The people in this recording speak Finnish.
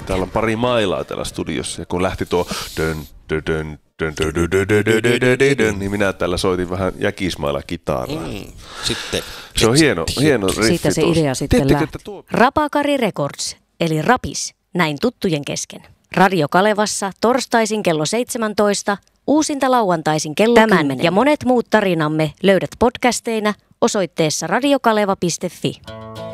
täällä on pari mailaa täällä studiossa. Ja kun lähti tuo niin minä täällä soitin vähän jäkismailla kitaraa. Sitten. Se on hieno riffi. Siitä se idea sitten lähti. Rapakari Records, eli Rapis, näin tuttujen kesken. Radio Kalevassa torstaisin kello 17, uusinta lauantaisin kello 10. Ja monet muut tarinamme löydät podcasteina osoitteessa radiokaleva.fi.